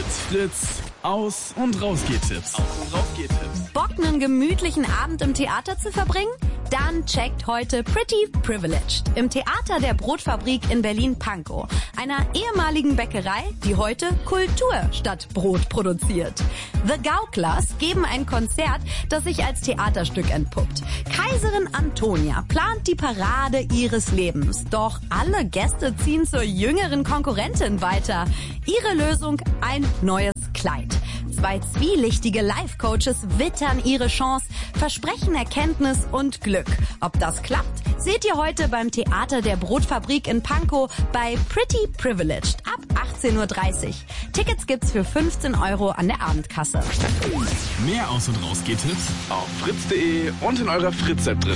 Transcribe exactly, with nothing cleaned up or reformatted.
Fritz, Aus- und Rausgehtipps. Aus- und Rausgehtipps. Bock, einen gemütlichen Abend im Theater zu verbringen? Dann checkt heute Pretty Privileged im Theater der Brotfabrik in Berlin-Pankow, einer ehemaligen Bäckerei, die heute Kultur statt Brot produziert. The Gauklers geben ein Konzert, das sich als Theaterstück entpuppt. Kaiserin Antonia plant die Parade ihres Lebens, doch alle Gäste ziehen zur jüngeren Konkurrentin weiter. Ihre Lösung: ein neues Kleid. Zwei zwielichtige Life-Coaches wittern ihre Chance, versprechen Erkenntnis und Glück. Ob das klappt, seht ihr heute beim Theater der Brotfabrik in Pankow bei Pretty Privileged ab achtzehn Uhr dreißig. Tickets gibt's für fünfzehn Euro an der Abendkasse. Mehr Aus- und Rausgehtipps auf fritz punkt de und in eurer Fritz-App drin.